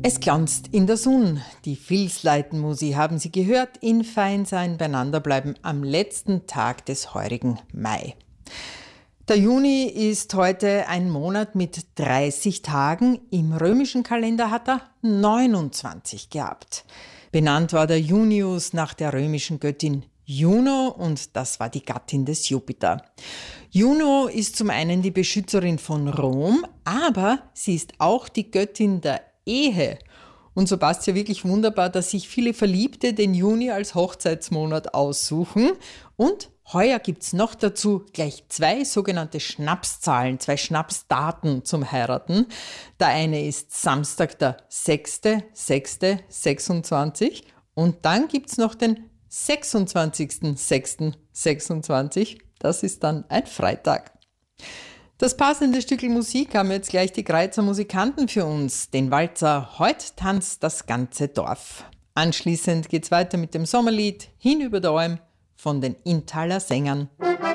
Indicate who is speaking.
Speaker 1: Es glanzt in der Sonne. Die Vilsleiten-Musi haben Sie gehört, in Feinsein beieinander bleiben am letzten Tag des heurigen Mai. Der Juni ist heute ein Monat mit 30 Tagen. Im römischen Kalender hat er 29 gehabt. Benannt war der Junius nach der römischen Göttin Juno und das war die Gattin des Jupiter. Juno ist zum einen die Beschützerin von Rom, aber sie ist auch die Göttin der Ehe. Und so passt es ja wirklich wunderbar, dass sich viele Verliebte den Juni als Hochzeitsmonat aussuchen. Und heuer gibt's noch dazu gleich 2 sogenannte Schnapszahlen, 2 Schnapsdaten zum Heiraten. Der eine ist Samstag, der 6.6.26 und dann gibt's noch den 26.06.26. Das ist dann ein Freitag. Das passende Stückel Musik haben jetzt gleich die Greizer Musikanten für uns. Den Walzer "Heut tanzt das ganze Dorf". Anschließend geht's weiter mit dem Sommerlied "Hin über der Alm" von den Inntaler Sängern.